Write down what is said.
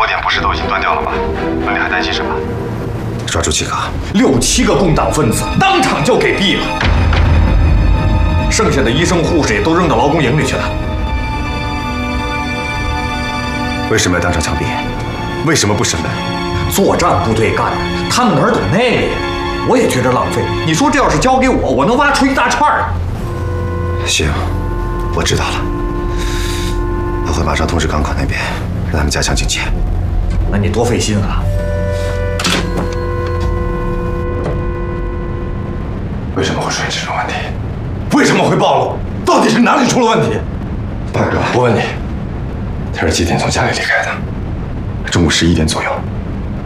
点不是都已经断掉了吗？那你还担心什么？ 抓住几个，6、7个共党分子，当场就给毙了。剩下的医生护士也都扔到劳工营里去了。为什么要当场枪毙？为什么不审问？作战部队干的，他们哪懂那个呀？我也觉得浪费。你说这要是交给我，我能挖出一大串儿。行，我知道了。我会马上通知港口那边，让他们加强警戒。那你多费心啊！为什么会出现这种问题？为什么会暴露？到底是哪里出了问题？大哥，我问你，他是几点从家里离开的？中午11点左右。